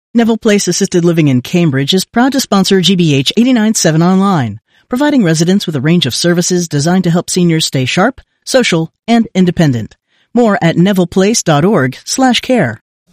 Neville Place Assisted Living in Cambridge is proud to sponsor GBH 89.7 Online, providing residents with a range of services designed to help seniors stay sharp, social, and independent. More at nevilleplace.org/care.